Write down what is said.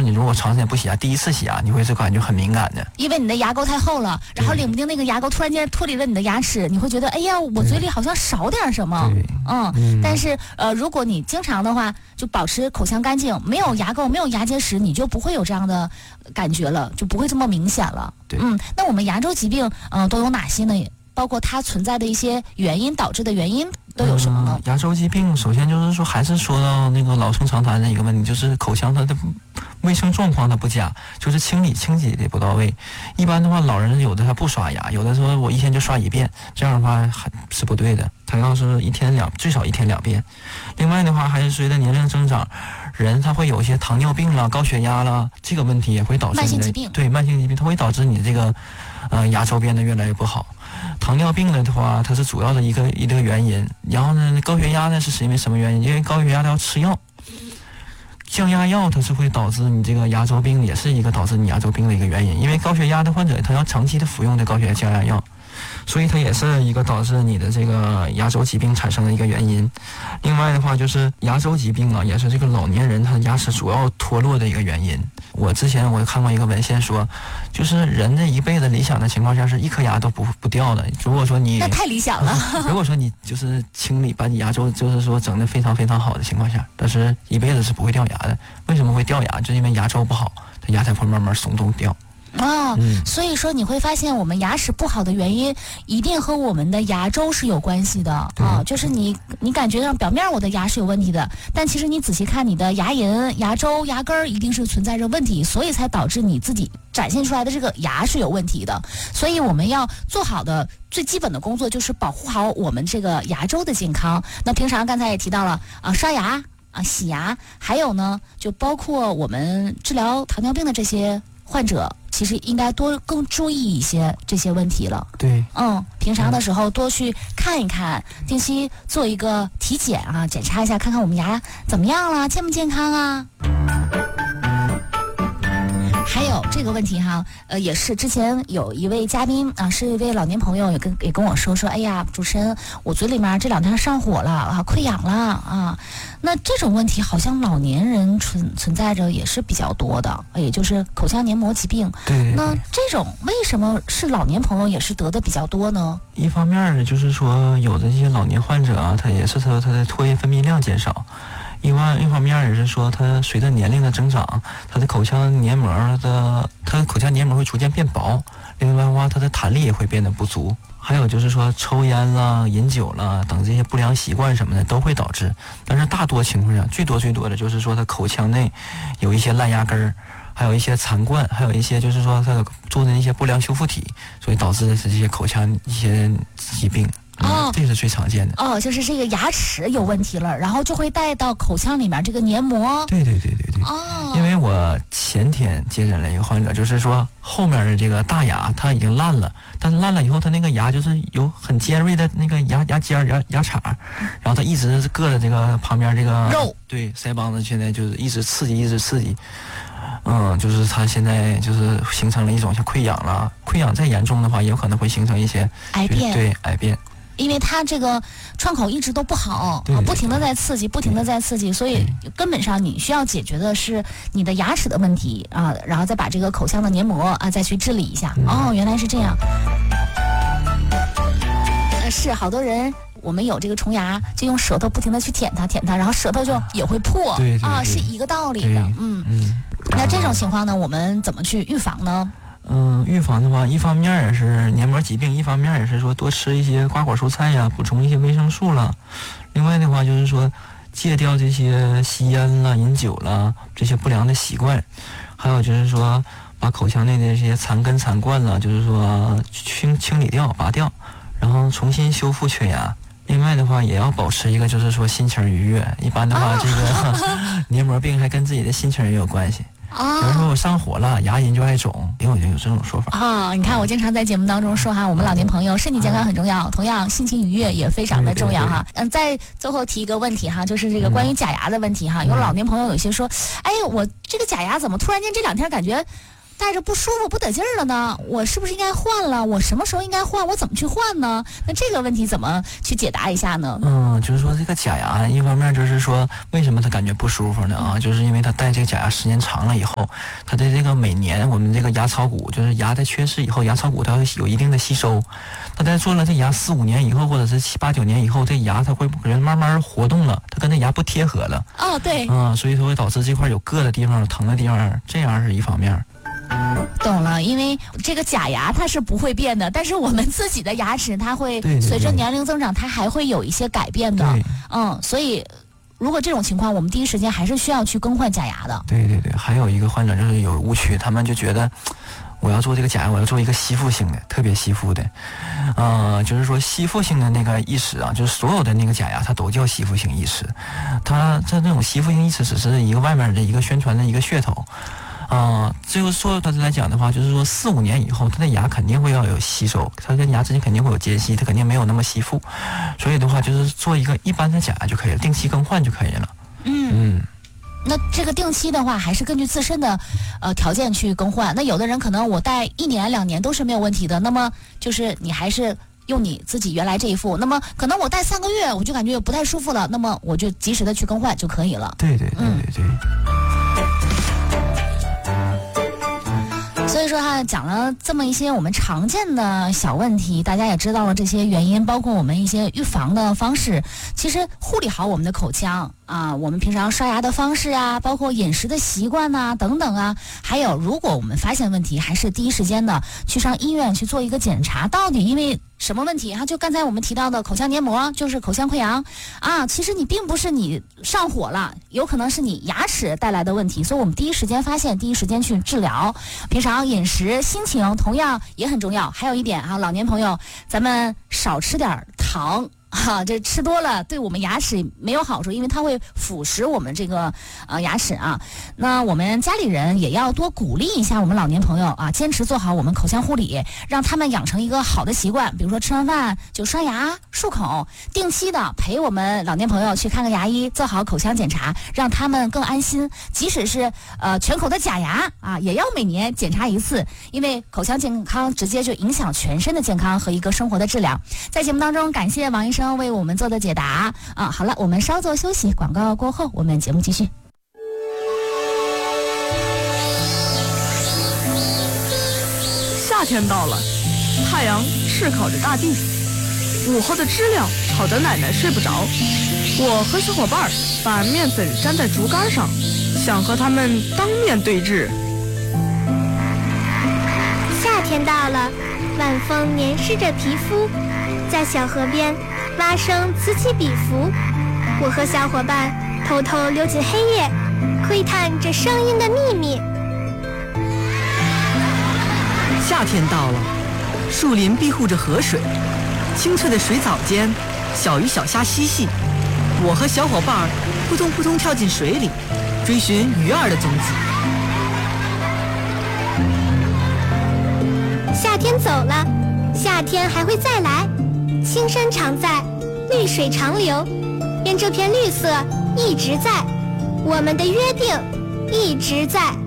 你如果长时间不洗牙，第一次洗牙你会感觉很敏感的， 因为你的牙沟太厚了，然后领不定那个牙沟突然间脱离了你的牙齿，你会觉得哎呀，我嘴里好像少点什么。但是如果你经常的话，就保持口腔干净，没有牙垢，没有牙结石，你就不会有这样的感觉了，就不会这么明显了。那我们牙周疾病都有哪些呢？包括它存在的一些原因导致的原因都有什么呢？ 牙周疾病首先就是说，还是说到那个老生常谈的一个问题，就是口腔它的卫生状况它不佳，就是清洁的不到位。一般的话，老人有的他不刷牙，有的说我一天就刷1遍，这样的话还是不对的。他要是最少一天2遍。另外的话，还是随着年龄增长，人他会有一些糖尿病了、高血压了，这个问题也会导致慢性疾病。 对，慢性疾病它会导致你这个牙周变得越来越不好。糖尿病的话，它是主要的一个原因。然后呢，高血压呢是因为什么原因？因为高血压它要吃药，降压药它是会导致你这个牙周病，也是一个导致你牙周病的一个原因。因为高血压的患者他要长期的服用的高血压降压药，所以它也是一个导致你的这个牙周疾病产生的一个原因。另外的话，就是牙周疾病啊，也是这个老年人他牙齿主要脱落的一个原因。之前我看过一个文献说，就是人这一辈子理想的情况下是一颗牙都不掉的。如果说你那太理想了。 如果说你就是把你牙周就是说整得非常非常好的情况下，但是一辈子是不会掉牙的。为什么会掉牙？就是因为牙周不好，它牙才会慢慢松动掉。 所以说你会发现我们牙齿不好的原因一定和我们的牙周是有关系的就是你感觉上表面我的牙是有问题的，但其实你仔细看你的牙龈、牙周、牙根一定是存在着问题，所以才导致你自己展现出来的这个牙是有问题的。所以我们要做好的最基本的工作就是保护好我们这个牙周的健康。那平常刚才也提到了刷牙洗牙，还有呢就包括我们治疗糖尿病的这些患者，其实应该更注意一些这些问题了。 对， 平常的时候多去看一看，定期做一个体检检查一下，看看我们牙怎么样了，健不健康啊。还有这个问题也是之前有一位嘉宾是一位老年朋友也跟我说，哎呀，主持人，我嘴里面这2天上火了溃疡了那这种问题好像老年人存在着也是比较多的，也就是口腔黏膜疾病。 对。 那这种为什么是老年朋友也是得的比较多呢？ 一方面呢，就是说有的这些老年患者他也是他的唾液分泌量减少。一方面也是说，它随着年龄的增长，它的口腔黏膜会逐渐变薄。另外的话，它的弹力也会变得不足。还有就是说，抽烟啦、饮酒啦等这些不良习惯什么的都会导致。但是大多情况下，最多的就是说，它口腔内有一些烂牙根儿，还有一些残冠，还有一些就是说它做的一些不良修复体，所以导致的是这些口腔一些疾病。这是最常见的。 就是这个牙齿有问题了，然后就会带到口腔里面这个黏膜。 对。因为我前天接诊了一个患者，就是说后面的这个大牙它已经烂了，但是烂了以后，它那个牙就是有很尖锐的那个牙尖牙齿，然后它一直是硌着这个旁边这个肉， 对，腮帮子现在就是一直刺激。就是它现在就是形成了一种像溃疡了，溃疡再严重的话，也有可能会形成一些癌变。 对，癌变。 因为它这个创口一直都不好不停的在刺激，所以根本上你需要解决的是你的牙齿的问题然后再把这个口腔的黏膜再去治理一下。原来是这样。是好多人我们有这个虫牙，就用舌头不停的去舔它，然后舌头就也会破。 对是一个道理的。那这种情况呢，我们怎么去预防呢？ 预防的话，一方面也是黏膜疾病，一方面也是说多吃一些瓜果蔬菜呀，补充一些维生素了。另外的话，就是说戒掉这些吸烟啦、饮酒啦这些不良的习惯，还有就是说把口腔内的这些残根残冠啦，就是说清理掉、拔掉，然后重新修复缺牙。另外的话，也要保持一个就是说心情愉悦。一般的话，这个黏膜病还跟自己的心情也有关系。有人说我上火了，牙龈就爱肿，有这种说法你看我经常在节目当中说我们老年朋友身体健康很重要，同样心情愉悦也非常的重要在最后提一个问题就是这个关于假牙的问题有老年朋友有些说，我这个假牙怎么突然间这2天感觉戴着不舒服不得劲儿了呢？我是不是应该换了？我什么时候应该换？我怎么去换呢？那这个问题怎么去解答一下呢？ 就是说这个假牙，一方面就是说为什么他感觉不舒服呢？就是因为他戴这个假牙时间长了以后，他的这个每年我们这个牙槽骨，就是牙在缺失以后，牙槽骨它会有一定的吸收。他在做了这牙4、5年以后，或者是7、8、9年以后，这牙它会慢慢活动了，它跟这牙不贴合了。 对。 所以说会导致这块有硌的地方、有疼的地方，这样是一方面。 懂了，因为这个假牙它是不会变的，但是我们自己的牙齿它会随着年龄增长，它还会有一些改变的。所以如果这种情况，我们第一时间还是需要去更换假牙的。 对，还有一个患者就是有误区，他们就觉得我要做这个假牙，我要做一个吸附性的，特别吸附的。就是说吸附性的那个义齿就是所有的那个假牙它都叫吸附性义齿，它这种吸附性义齿只是一个外面的一个宣传的一个噱头。最后说它来讲的话，就是说4、5年以后，它的牙肯定会要有吸收，它跟牙之间肯定会有间隙，它肯定没有那么吸附，所以的话就是做一个一般的假牙就可以了，定期更换就可以了。 那这个定期的话，还是根据自身的条件去更换。那有的人可能我戴1年、2年都是没有问题的，那么就是你还是用你自己原来这一副，那么可能我戴3个月我就感觉不太舒服了，那么我就及时的去更换就可以了。 对。 所以说讲了这么一些我们常见的小问题，大家也知道了这些原因，包括我们一些预防的方式。其实护理好我们的口腔我们平常刷牙的方式包括饮食的习惯等等还有如果我们发现问题，还是第一时间的去上医院去做一个检查，到底因为什么问题就刚才我们提到的口腔黏膜，就是口腔溃疡其实你并不是你上火了，有可能是你牙齿带来的问题，所以我们第一时间发现，第一时间去治疗。平常饮食、心情同样也很重要。还有一点老年朋友，咱们少吃点糖。这吃多了对我们牙齿没有好处，因为它会腐蚀我们这个牙齿那我们家里人也要多鼓励一下我们老年朋友坚持做好我们口腔护理，让他们养成一个好的习惯，比如说吃完饭就刷牙漱口，定期的陪我们老年朋友去看个牙医，做好口腔检查，让他们更安心。即使是全口的假牙也要每年检查一次，因为口腔健康直接就影响全身的健康和一个生活的质量。在节目当中，感谢王医生为我们做的解答好了，我们稍作休息，广告过后我们节目继续。 夏天到了，太阳炙烤着大地，午后的知了吵得奶奶睡不着。我和小伙伴把面粉粘在竹竿上，想和他们当面对质。 夏天到了，晚风黏湿着皮肤，在小河边蛙声此起彼伏，我和小伙伴偷偷溜进黑夜，窥探这声音的秘密。 夏天到了，树林庇护着河水，清澈的水藻间，小鱼小虾嬉戏。我和小伙伴扑通扑通跳进水里，追寻鱼儿的踪迹。夏天走了，夏天还会再来。青山常在，绿水长流，愿这片绿色一直在，我们的约定一直在。